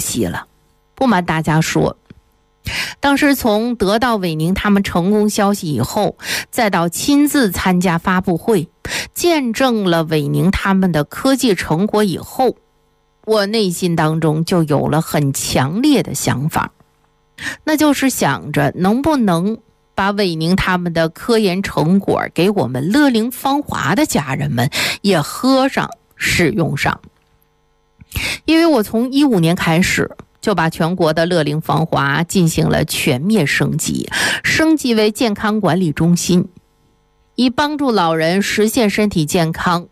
喜了。不瞒大家说，当时从得到伟宁他们成功消息以后，再到亲自参加发布会，见证了伟宁他们的科技成果以后，我内心当中就有了很强烈的想法，那就是想着能不能把伟宁他们的科研成果给我们乐龄芳华的家人们也喝上使用上。因为我从15年开始就把全国的乐龄芳华进行了全面升级为健康管理中心，以帮助老人实现身体健康